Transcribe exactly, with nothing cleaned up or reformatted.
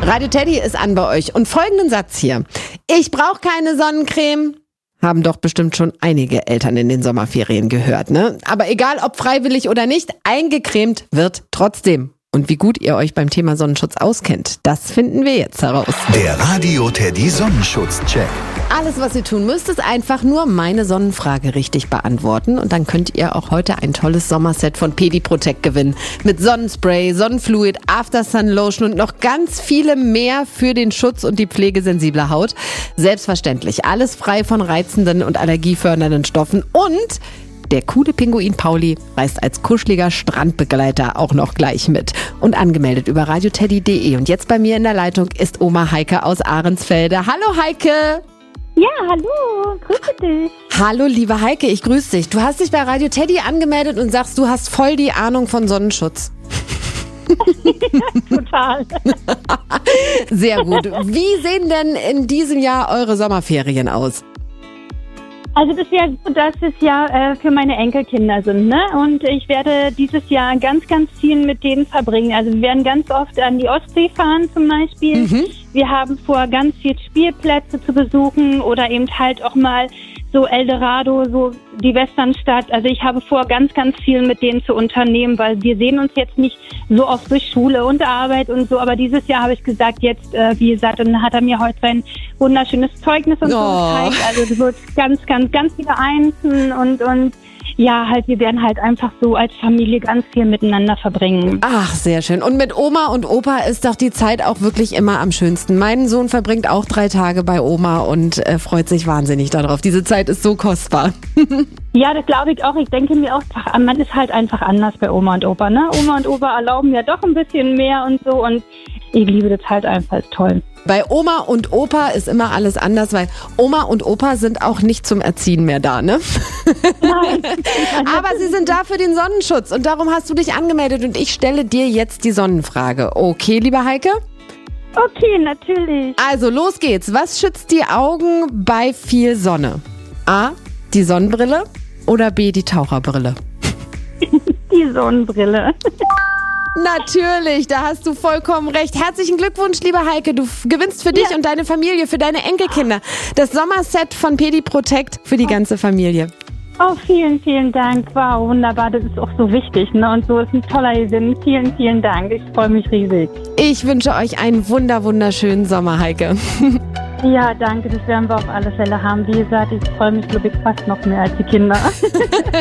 Radio Teddy ist an bei euch und folgenden Satz hier. Ich brauche keine Sonnencreme. Haben doch bestimmt schon einige Eltern in den Sommerferien gehört, ne? Aber egal ob freiwillig oder nicht, eingecremt wird trotzdem. Und wie gut ihr euch beim Thema Sonnenschutz auskennt, das finden wir jetzt heraus. Der Radio Teddy Sonnenschutz-Check. Alles, was ihr tun müsst, ist einfach nur meine Sonnenfrage richtig beantworten. Und dann könnt ihr auch heute ein tolles Sommerset von Pedi Protect gewinnen. Mit Sonnenspray, Sonnenfluid, After Sun Lotion und noch ganz viele mehr für den Schutz und die Pflege sensibler Haut. Selbstverständlich, alles frei von reizenden und allergiefördernden Stoffen. Und der coole Pinguin Pauli reist als kuscheliger Strandbegleiter auch noch gleich mit. Und angemeldet über radioteddy punkt de. Und jetzt bei mir in der Leitung ist Oma Heike aus Ahrensfelde. Hallo Heike! Ja, hallo, grüße dich. Hallo liebe Heike, ich grüße dich. Du hast dich bei Radio Teddy angemeldet und sagst, du hast voll die Ahnung von Sonnenschutz. Total. Sehr gut. Wie sehen denn in diesem Jahr eure Sommerferien aus? Also das ist ja so, dass es ja äh, für meine Enkelkinder sind, ne? Und ich werde dieses Jahr ganz, ganz viel mit denen verbringen. Also wir werden ganz oft an die Ostsee fahren zum Beispiel. Mhm. Wir haben vor, ganz viel Spielplätze zu besuchen oder eben halt auch mal so Eldorado, so die Westernstadt. Also ich habe vor, ganz, ganz viel mit denen zu unternehmen, weil wir sehen uns jetzt nicht so oft durch Schule und Arbeit und so. Aber dieses Jahr habe ich gesagt, jetzt, äh, wie gesagt, und dann hat er mir heute sein wunderschönes Zeugnis und oh. so gezeigt. Also es wird ganz, ganz, ganz viele Einsen und, und ja, halt, wir werden halt einfach so als Familie ganz viel miteinander verbringen. Ach, sehr schön. Und mit Oma und Opa ist doch die Zeit auch wirklich immer am schönsten. Mein Sohn verbringt auch drei Tage bei Oma und äh, freut sich wahnsinnig darauf. Diese Zeit ist so kostbar. Ja, das glaube ich auch. Ich denke mir auch, ach, man ist halt einfach anders bei Oma und Opa, ne? Oma und Opa erlauben ja doch ein bisschen mehr und so und ich liebe das halt einfach, ist toll. Bei Oma und Opa ist immer alles anders, weil Oma und Opa sind auch nicht zum Erziehen mehr da, ne? Nein. Aber sie sind da für den Sonnenschutz und darum hast du dich angemeldet und ich stelle dir jetzt die Sonnenfrage. Okay, liebe Heike? Okay, natürlich. Also los geht's. Was schützt die Augen bei viel Sonne? A, die Sonnenbrille oder B, die Taucherbrille? Die Sonnenbrille. Natürlich, da hast du vollkommen recht. Herzlichen Glückwunsch, liebe Heike. Du gewinnst für dich ja. und deine Familie, für deine Enkelkinder das Sommerset von Pedi Protect für die ganze Familie. Oh, vielen, vielen Dank. Wow, wunderbar. Das ist auch so wichtig, ne? Und so ist ein toller Event. Vielen, vielen Dank. Ich freue mich riesig. Ich wünsche euch einen wunder, wunderschönen Sommer, Heike. Ja, danke. Das werden wir auf alle Fälle haben. Wie gesagt, ich freue mich, glaube ich, fast noch mehr als die Kinder.